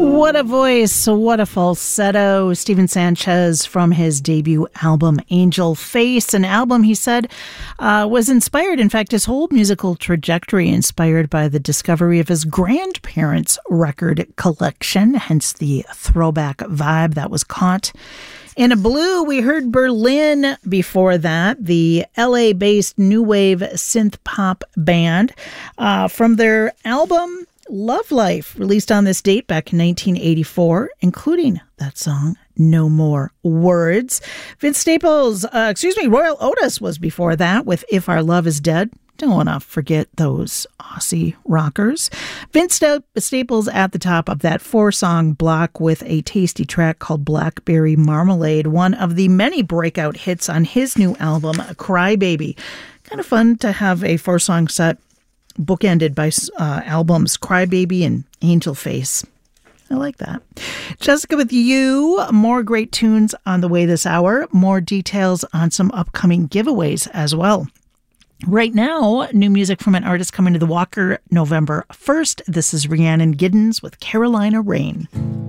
What a voice, what a falsetto. Stephen Sanchez from his debut album, Angel Face, an album he said was inspired, in fact, his whole musical trajectory inspired by the discovery of his grandparents' record collection, hence the throwback vibe that was caught. In a Blue, we heard Berlin before that, the LA-based new wave synth pop band from their album Love Life, released on this date back in 1984, including that song, No More Words. Royal Otis was before that with If Our Love Is Dead. Don't want to forget those Aussie rockers. Vince Staples at the top of that 4-song block with a tasty track called Blackberry Marmalade, one of the many breakout hits on his new album, Crybaby. Kind of fun to have a 4-song set bookended by albums Crybaby and Angel Face. I like that. Jessica with you. More great tunes on the way this hour. More details on some upcoming giveaways as well. Right now, new music from an artist coming to the Walker November 1st. This is Rhiannon Giddens with Carolina Rain.